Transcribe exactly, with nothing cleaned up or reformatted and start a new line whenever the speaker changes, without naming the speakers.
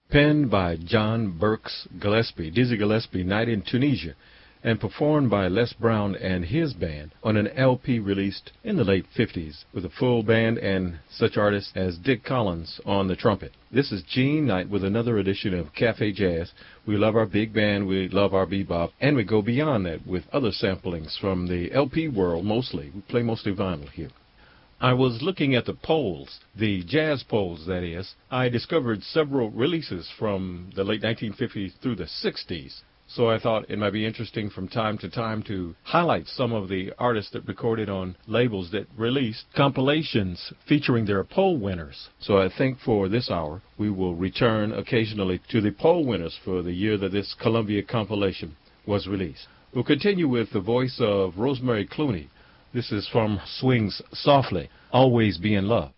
penned by John Burks Gillespie, Dizzy Gillespie, Night in Tunisia, and performed by Les Brown and his band on an L P released in the late fifties with a full band and such artists as Dick Collins on the trumpet. This is Gene Knight with another edition of Cafe Jazz. We love our big band, we love our bebop, and we go beyond that with other samplings from the L P world mostly. We play mostly vinyl here. I was looking at the polls, the jazz polls, that is. I discovered several releases from the late nineteen fifties through the sixties. So I thought it might be interesting from time to time to highlight some of the artists that recorded on labels that released compilations featuring their poll winners. So I think for this hour, we will return occasionally to the poll winners for the year that this Columbia compilation was released. We'll continue with the voice of Rosemary Clooney. This is from Swings Softly, Always Be in Love.